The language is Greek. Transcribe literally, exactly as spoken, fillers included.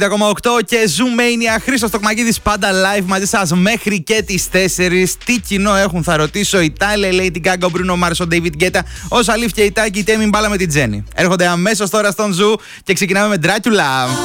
κόμμα οκτώ και Zoomania. Χρήστος Τοκμακίδης πάντα live μαζί σας μέχρι και τις τέσσερις. Τι κοινό έχουν, θα ρωτήσω. Η Tyler, Lady Gaga, ο Bruno Mars, ο David Guetta, ο Σαλίφ και η Τάκη, η Τέμι Μπάλα με την Τζέννη. Έρχονται αμέσως τώρα στον Zoo και ξεκινάμε με Dracula.